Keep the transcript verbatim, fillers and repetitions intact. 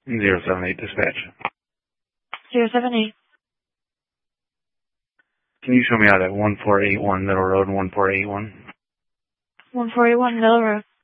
zero seven eight dispatch. zero seven eight. Can you show me out at one four eight one Middle Road, one four eight one? one four eight one Middle Road.